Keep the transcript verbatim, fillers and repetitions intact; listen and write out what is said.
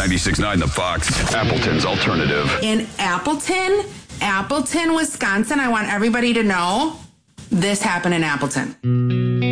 ninety-six point nine The Fox, Appleton's alternative. In Appleton, Appleton, Wisconsin, I want everybody to know this happened in Appleton.